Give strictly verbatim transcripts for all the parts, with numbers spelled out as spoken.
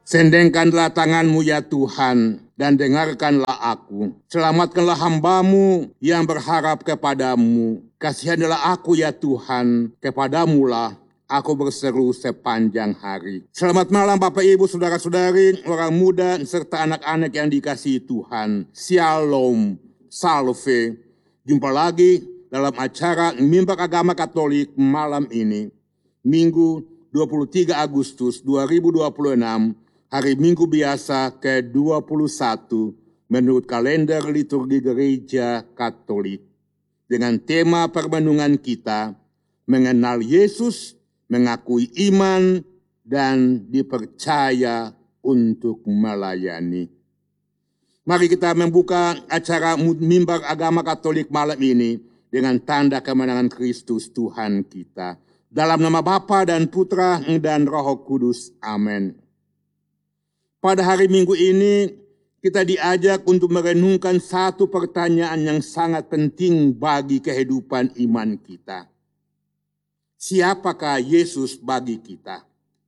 Sendengkanlah tanganmu ya Tuhan, dan dengarkanlah aku. Selamatkanlah hambamu yang berharap kepadamu. Kasihanilah aku ya Tuhan, kepadamulah aku berseru sepanjang hari. Selamat malam Bapak Ibu Saudara-saudari, orang muda serta anak-anak yang dikasihi Tuhan. Shalom, salve. Jumpa lagi dalam acara Mimbar Agama Katolik malam ini. Minggu dua puluh tiga Agustus dua ribu dua puluh enam, hari Minggu biasa ke dua puluh satu menurut kalender liturgi Gereja Katolik. Dengan tema permenungan kita, mengenal Yesus, mengakui iman, dan dipercaya untuk melayani. Mari kita membuka acara Mimbar Agama Katolik malam ini dengan tanda kemenangan Kristus Tuhan kita. Dalam nama Bapa dan Putra dan Roh Kudus. Amin. Pada hari Minggu ini kita diajak untuk merenungkan satu pertanyaan yang sangat penting bagi kehidupan iman kita. Siapakah Yesus bagi kita?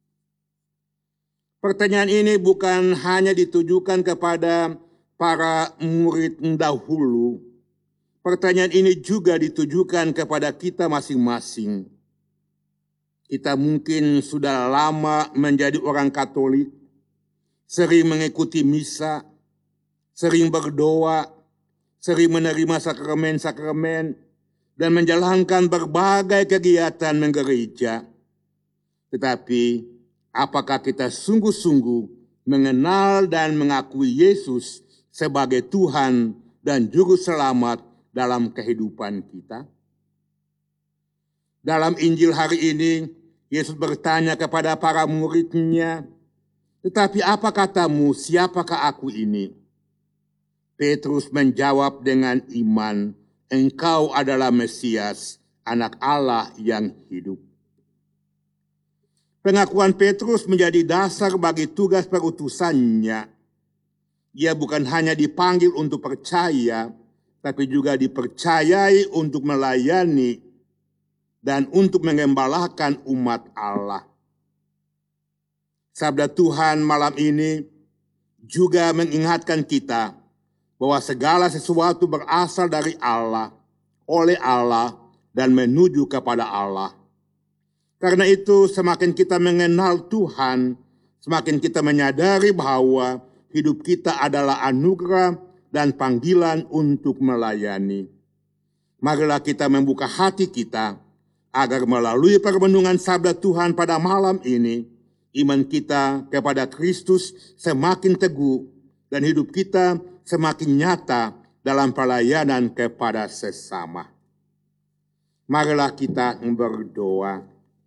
Pertanyaan ini bukan hanya ditujukan kepada para murid dahulu. Pertanyaan ini juga ditujukan kepada kita masing-masing. Kita mungkin sudah lama menjadi orang Katolik, sering mengikuti misa, sering berdoa, sering menerima sakramen-sakramen, dan menjalankan berbagai kegiatan menggereja. Tetapi, apakah kita sungguh-sungguh mengenal dan mengakui Yesus sebagai Tuhan dan Juru Selamat dalam kehidupan kita? Dalam Injil hari ini, Yesus bertanya kepada para murid-Nya, "Tetapi apa katamu, siapakah aku ini?" Petrus menjawab dengan iman, "Engkau adalah Mesias, Anak Allah yang hidup." Pengakuan Petrus menjadi dasar bagi tugas perutusannya. Ia bukan hanya dipanggil untuk percaya, tapi juga dipercayai untuk melayani dan untuk mengembalakan umat Allah. Sabda Tuhan malam ini juga mengingatkan kita bahwa segala sesuatu berasal dari Allah, oleh Allah, dan menuju kepada Allah. Karena itu semakin kita mengenal Tuhan, semakin kita menyadari bahwa hidup kita adalah anugerah dan panggilan untuk melayani. Marilah kita membuka hati kita agar melalui permenungan sabda Tuhan pada malam ini, iman kita kepada Kristus semakin teguh dan hidup kita semakin nyata dalam pelayanan kepada sesama. Marilah kita berdoa.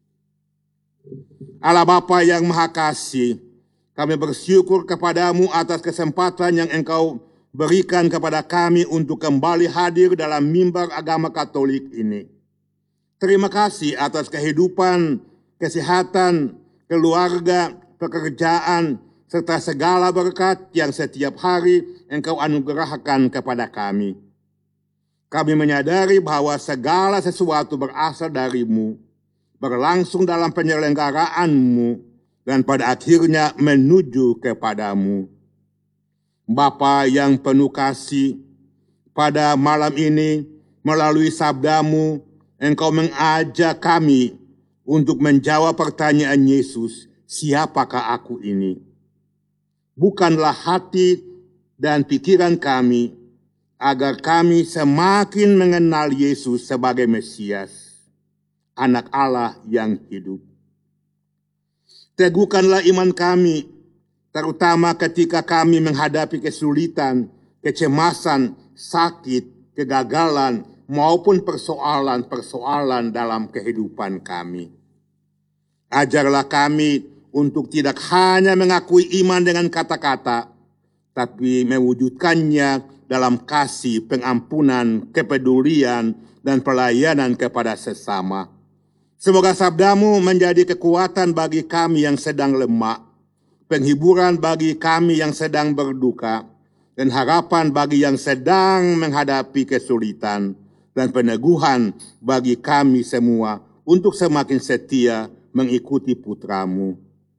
Allah Bapa yang Maha Kasih, kami bersyukur kepadamu atas kesempatan yang Engkau berikan kepada kami untuk kembali hadir dalam Mimbar Agama Katolik ini. Terima kasih atas kehidupan, kesehatan, keluarga, pekerjaan, serta segala berkat yang setiap hari Engkau anugerahkan kepada kami. Kami menyadari bahwa segala sesuatu berasal dari-Mu, berlangsung dalam penyelenggaraanmu, dan pada akhirnya menuju kepadamu. Bapa yang penuh kasih, pada malam ini melalui sabdamu, Engkau mengajak kami untuk menjawab pertanyaan Yesus, siapakah aku ini? Bukanlah hati dan pikiran kami, agar kami semakin mengenal Yesus sebagai Mesias, Anak Allah yang hidup. Teguhkanlah iman kami, terutama ketika kami menghadapi kesulitan, kecemasan, sakit, kegagalan, maupun persoalan-persoalan dalam kehidupan kami. Ajarlah kami untuk tidak hanya mengakui iman dengan kata-kata, tapi mewujudkannya dalam kasih, pengampunan, kepedulian, dan pelayanan kepada sesama. Semoga sabdamu menjadi kekuatan bagi kami yang sedang lemah, penghiburan bagi kami yang sedang berduka, dan harapan bagi yang sedang menghadapi kesulitan, dan peneguhan bagi kami semua untuk semakin setia mengikuti putramu.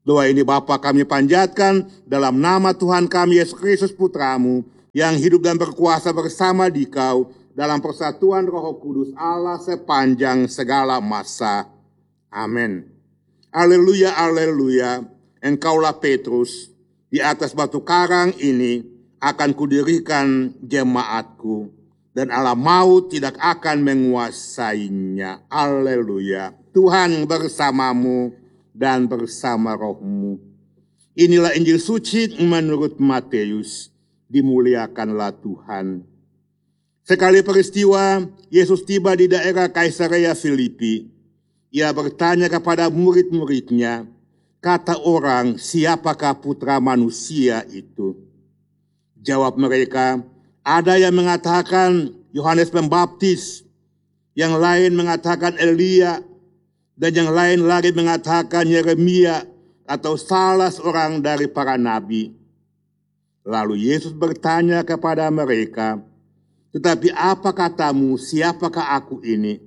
Doa ini Bapa kami panjatkan dalam nama Tuhan kami Yesus Kristus Putramu, yang hidup dan berkuasa bersama Dikau dalam persatuan Roh Kudus Allah sepanjang segala masa. Amin. Haleluya, haleluya. Engkaulah Petrus, di atas batu karang ini akan kudirikan jemaatku, dan alam maut tidak akan menguasainya. Haleluya. Tuhan bersamamu dan bersama rohmu. Inilah Injil suci menurut Matius. Dimuliakanlah Tuhan. Sekali peristiwa, Yesus tiba di daerah Kaisarea Filipi. Ia bertanya kepada murid-muridnya, kata orang, siapakah putra manusia itu? Jawab mereka, ada yang mengatakan Yohanes Pembaptis, yang lain mengatakan Elia, dan yang lain lagi mengatakan Yeremia atau salah seorang dari para nabi. Lalu Yesus bertanya kepada mereka, tetapi apa katamu, siapakah aku ini?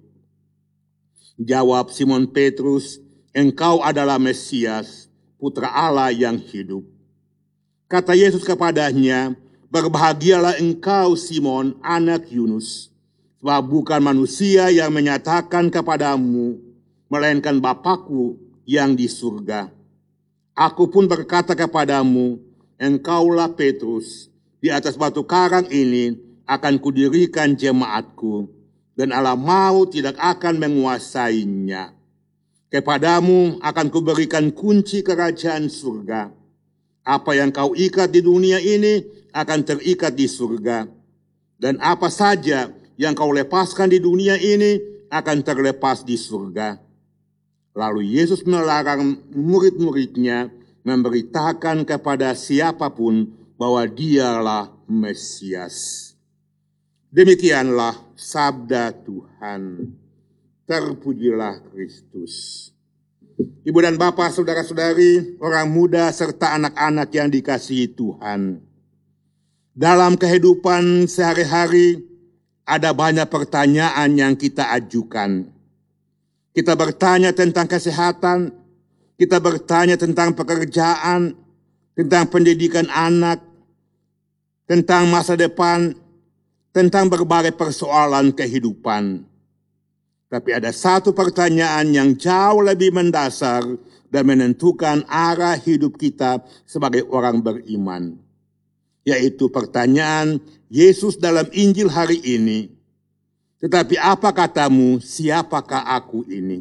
Jawab Simon Petrus, engkau adalah Mesias, putra Allah yang hidup. Kata Yesus kepadanya, berbahagialah engkau Simon, anak Yunus, sebab bukan manusia yang menyatakan kepadamu, melainkan Bapakku yang di surga. Aku pun berkata kepadamu, engkaulah Petrus, di atas batu karang ini akan kudirikan jemaatku, dan alam maut tidak akan menguasainya. Kepadamu akan kuberikan kunci kerajaan surga. Apa yang kau ikat di dunia ini akan terikat di surga, dan apa saja yang kau lepaskan di dunia ini akan terlepas di surga. Lalu Yesus melarang murid-muridnya memberitakan kepada siapapun bahwa dialah Mesias. Demikianlah sabda Tuhan. Terpujilah Kristus. Ibu dan bapak, saudara-saudari, orang muda serta anak-anak yang dikasihi Tuhan. Dalam kehidupan sehari-hari ada banyak pertanyaan yang kita ajukan. Kita bertanya tentang kesehatan, kita bertanya tentang pekerjaan, tentang pendidikan anak, tentang masa depan, tentang berbagai persoalan kehidupan. Tapi ada satu pertanyaan yang jauh lebih mendasar dan menentukan arah hidup kita sebagai orang beriman, yaitu pertanyaan Yesus dalam Injil hari ini. Tetapi apa katamu, siapakah aku ini?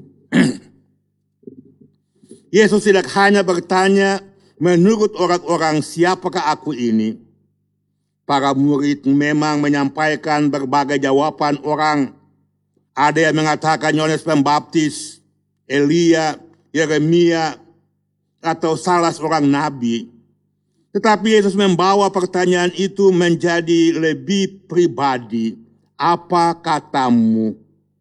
Yesus tidak hanya bertanya menurut orang-orang siapakah aku ini. Para murid memang menyampaikan berbagai jawaban orang. Ada yang mengatakan Yohanes Pembaptis, Elia, Yeremia, atau salah seorang nabi. Tetapi Yesus membawa pertanyaan itu menjadi lebih pribadi. Apa katamu?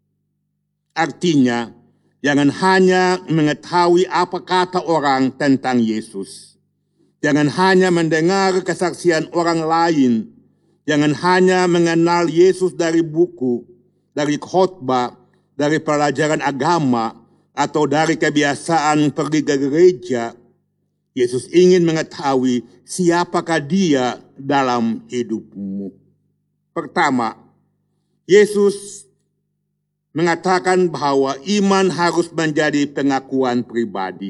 Artinya, jangan hanya mengetahui apa kata orang tentang Yesus. Jangan hanya mendengar kesaksian orang lain. Jangan hanya mengenal Yesus dari buku, dari khotbah, dari pelajaran agama, atau dari kebiasaan pergi ke gereja. Yesus ingin mengetahui siapakah dia dalam hidupmu. Pertama, Yesus mengatakan bahwa iman harus menjadi pengakuan pribadi.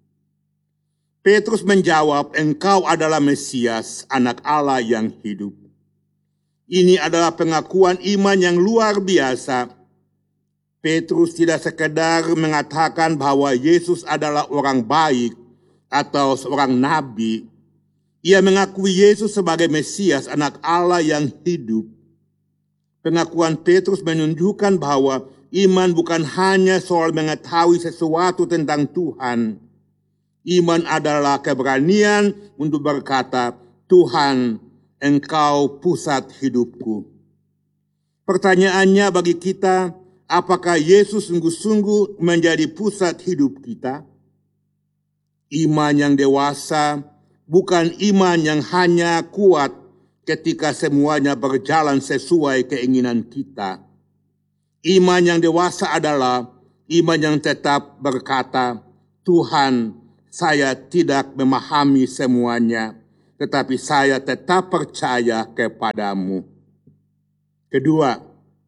Petrus menjawab, engkau adalah Mesias, anak Allah yang hidup. Ini adalah pengakuan iman yang luar biasa. Petrus tidak sekedar mengatakan bahwa Yesus adalah orang baik atau seorang nabi. Ia mengakui Yesus sebagai Mesias, anak Allah yang hidup. Pengakuan Petrus menunjukkan bahwa iman bukan hanya soal mengetahui sesuatu tentang Tuhan. Iman adalah keberanian untuk berkata, Tuhan, engkau pusat hidupku. Pertanyaannya bagi kita, apakah Yesus sungguh-sungguh menjadi pusat hidup kita? Iman yang dewasa bukan iman yang hanya kuat ketika semuanya berjalan sesuai keinginan kita. Iman yang dewasa adalah iman yang tetap berkata, Tuhan, saya tidak memahami semuanya, tetapi saya tetap percaya kepadamu. Kedua,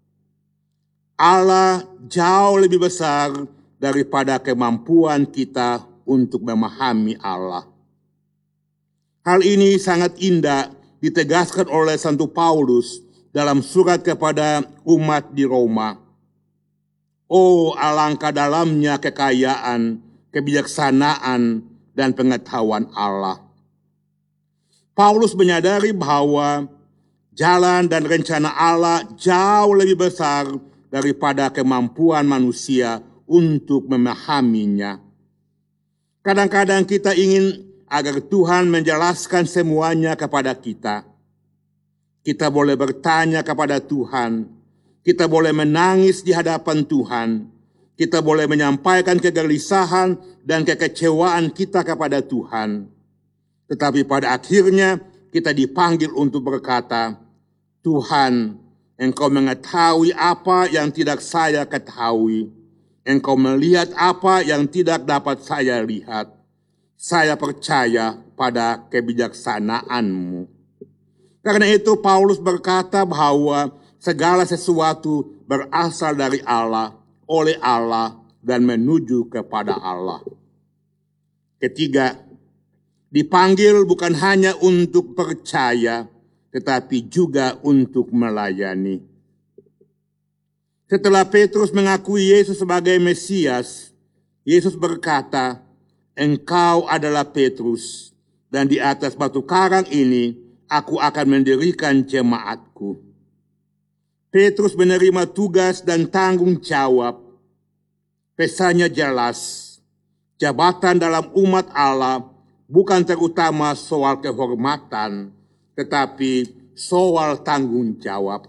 Allah jauh lebih besar daripada kemampuan kita untuk memahami Allah. Hal ini sangat indah ditegaskan oleh Santo Paulus dalam surat kepada umat di Roma. Oh, alangkah dalamnya kekayaan, kebijaksanaan, dan pengetahuan Allah. Paulus menyadari bahwa jalan dan rencana Allah jauh lebih besar daripada kemampuan manusia untuk memahaminya. Kadang-kadang kita ingin agar Tuhan menjelaskan semuanya kepada kita. Kita boleh bertanya kepada Tuhan. Kita boleh menangis di hadapan Tuhan. Kita boleh menyampaikan kegelisahan dan kekecewaan kita kepada Tuhan. Tetapi pada akhirnya kita dipanggil untuk berkata, Tuhan, Engkau mengetahui apa yang tidak saya ketahui. Engkau melihat apa yang tidak dapat saya lihat. Saya percaya pada kebijaksanaan-Mu. Karena itu Paulus berkata bahwa segala sesuatu berasal dari Allah, oleh Allah, dan menuju kepada Allah. Ketiga, dipanggil bukan hanya untuk percaya, tetapi juga untuk melayani. Setelah Petrus mengakui Yesus sebagai Mesias, Yesus berkata, Engkau adalah Petrus, dan di atas batu karang ini aku akan mendirikan jemaatku. Petrus menerima tugas dan tanggung jawab. Pesannya jelas, jabatan dalam umat Allah bukan terutama soal kehormatan, tetapi soal tanggung jawab.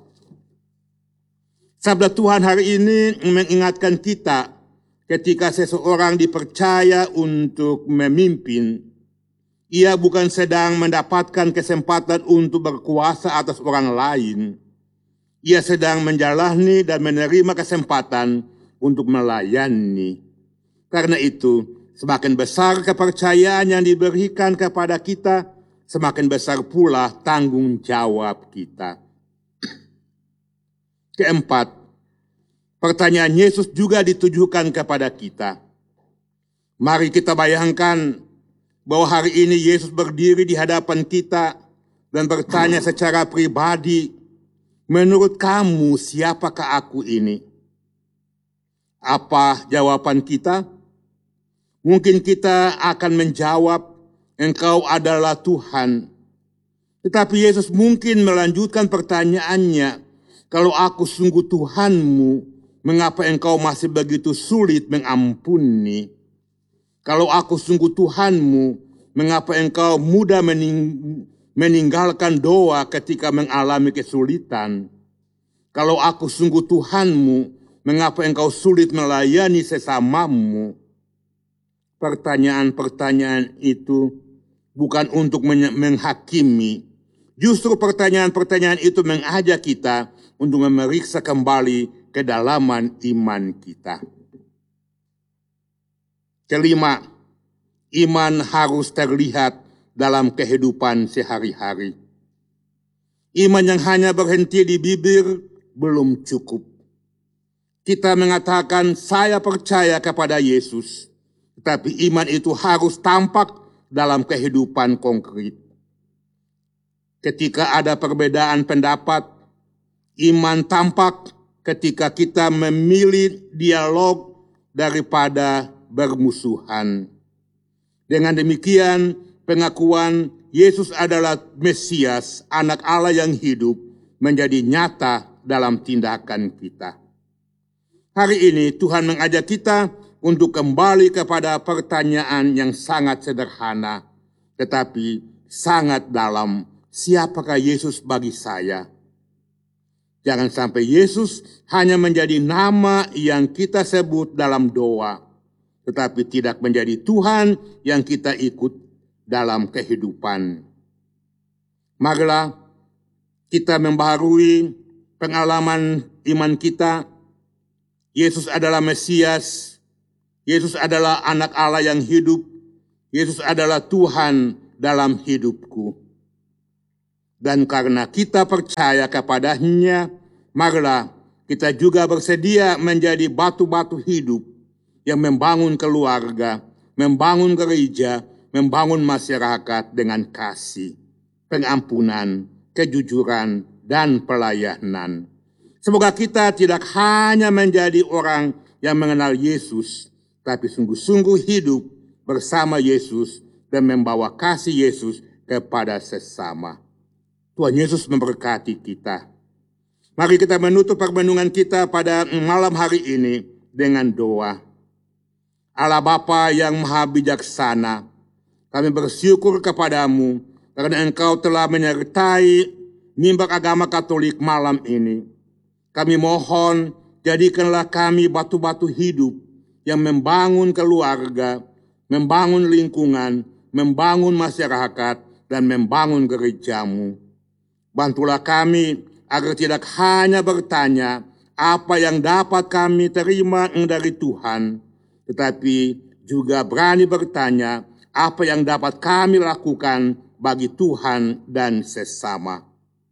Sabda Tuhan hari ini mengingatkan kita ketika seseorang dipercaya untuk memimpin, ia bukan sedang mendapatkan kesempatan untuk berkuasa atas orang lain. Ia sedang menjalani dan menerima kesempatan untuk melayani. Karena itu, semakin besar kepercayaan yang diberikan kepada kita, semakin besar pula tanggung jawab kita. Keempat, pertanyaan Yesus juga ditujukan kepada kita. Mari kita bayangkan bahwa hari ini Yesus berdiri di hadapan kita dan bertanya secara pribadi, menurut kamu siapakah aku ini? Apa jawaban kita? Mungkin kita akan menjawab, Engkau adalah Tuhan. Tetapi Yesus mungkin melanjutkan pertanyaannya, kalau aku sungguh Tuhanmu, mengapa engkau masih begitu sulit mengampuni? Kalau aku sungguh Tuhanmu, mengapa engkau mudah mening- meninggalkan doa ketika mengalami kesulitan? Kalau aku sungguh Tuhanmu, mengapa engkau sulit melayani sesamamu? Pertanyaan-pertanyaan itu bukan untuk men- menghakimi. Justru pertanyaan-pertanyaan itu mengajak kita untuk memeriksa kembali kedalaman iman kita. Kelima, iman harus terlihat dalam kehidupan sehari-hari. Iman yang hanya berhenti di bibir belum cukup. Kita mengatakan, saya percaya kepada Yesus, tetapi iman itu harus tampak dalam kehidupan konkret. Ketika ada perbedaan pendapat, iman tampak ketika kita memilih dialog daripada bermusuhan. Dengan demikian, pengakuan Yesus adalah Mesias, anak Allah yang hidup, menjadi nyata dalam tindakan kita. Hari ini Tuhan mengajak kita untuk kembali kepada pertanyaan yang sangat sederhana, tetapi sangat dalam. Siapakah Yesus bagi saya? Jangan sampai Yesus hanya menjadi nama yang kita sebut dalam doa, tetapi tidak menjadi Tuhan yang kita ikut dalam kehidupan. Marilah kita membaharui pengalaman iman kita. Yesus adalah Mesias, Yesus adalah anak Allah yang hidup, Yesus adalah Tuhan dalam hidupku. Dan karena kita percaya kepadanya, marilah kita juga bersedia menjadi batu-batu hidup yang membangun keluarga, membangun gereja, membangun masyarakat dengan kasih, pengampunan, kejujuran, dan pelayanan. Semoga kita tidak hanya menjadi orang yang mengenal Yesus, tapi sungguh-sungguh hidup bersama Yesus dan membawa kasih Yesus kepada sesama. Tuhan Yesus memberkati kita. Mari kita menutup permenungan kita pada malam hari ini dengan doa. Allah Bapa yang Maha Bijaksana, kami bersyukur kepadamu karena Engkau telah menyertai mimbar agama Katolik malam ini. Kami mohon, jadikanlah kami batu-batu hidup yang membangun keluarga, membangun lingkungan, membangun masyarakat, dan membangun gerejamu. Bantulah kami agar tidak hanya bertanya apa yang dapat kami terima dari Tuhan, tetapi juga berani bertanya apa yang dapat kami lakukan bagi Tuhan dan sesama.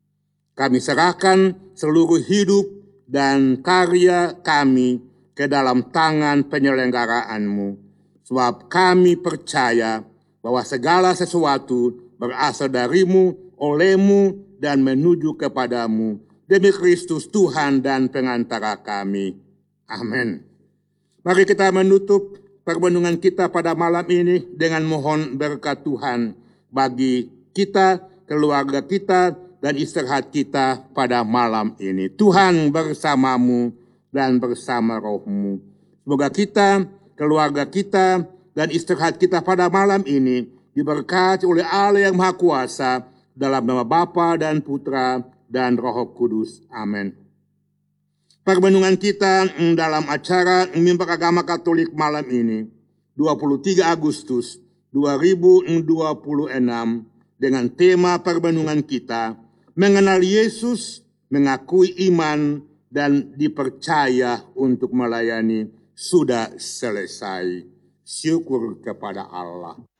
Kami serahkan seluruh hidup dan karya kami ke dalam tangan penyelenggaraanmu, sebab kami percaya bahwa segala sesuatu berasal darimu, olehmu, dan menuju kepadamu, demi Kristus Tuhan dan pengantara kami. Amin. Mari kita menutup permenungan kita pada malam ini dengan mohon berkat Tuhan bagi kita, keluarga kita, dan istirahat kita pada malam ini. Tuhan bersamamu dan bersama rohmu. Semoga kita, keluarga kita, dan istirahat kita pada malam ini diberkati oleh Allah yang Maha Kuasa, dalam nama Bapa dan Putra dan Roh Kudus. Amin. Permenungan kita dalam acara Mimbar Agama Katolik malam ini, dua puluh tiga Agustus dua ribu dua puluh enam, dengan tema permenungan kita, mengenal Yesus, mengakui iman, dan dipercaya untuk melayani, sudah selesai. Syukur kepada Allah.